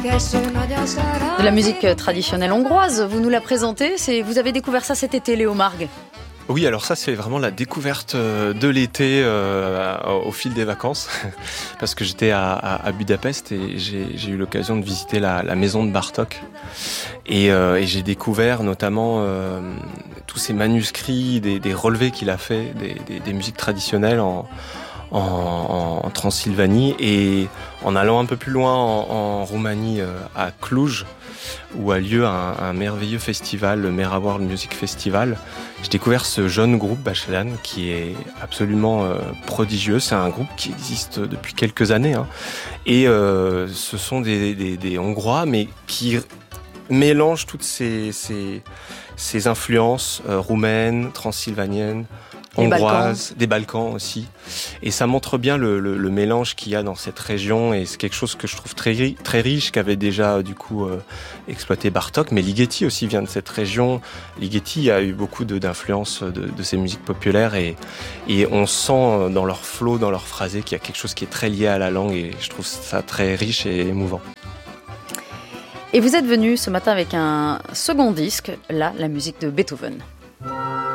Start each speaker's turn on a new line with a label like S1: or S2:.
S1: De la musique traditionnelle hongroise, vous nous la présentez, vous avez découvert ça cet été, Léo Margues?
S2: Oui, alors ça c'est vraiment la découverte de l'été au fil des vacances parce que j'étais à Budapest et j'ai eu l'occasion de visiter la maison de Bartók et j'ai découvert notamment tous ces manuscrits, des relevés qu'il a fait, des musiques traditionnelles en Transylvanie et en allant un peu plus loin en Roumanie, à Cluj, où a lieu un merveilleux festival, le Mera World Music Festival. J'ai découvert ce jeune groupe Bachelán qui est absolument prodigieux. C'est un groupe qui existe depuis quelques années, hein. Et ce sont des Hongrois, mais qui mélangent toutes ces influences roumaines, transylvaniennes, hongroise, des Balkans aussi. Et ça montre bien le mélange qu'il y a dans cette région et c'est quelque chose que je trouve très, très riche qu'avait déjà du coup exploité Bartók. Mais Ligeti aussi vient de cette région. Ligeti a eu beaucoup d'influence de ces musiques populaires et on sent dans leur flow, dans leur phrasé qu'il y a quelque chose qui est très lié à la langue et je trouve ça très riche et émouvant.
S1: Et vous êtes venu ce matin avec un second disque, là, la musique de Beethoven.